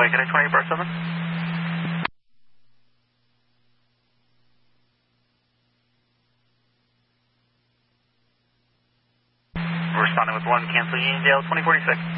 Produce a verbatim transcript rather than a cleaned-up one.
Runway, can I twenty bar seven? We're responding with one, canceling Uniondale twenty forty-six.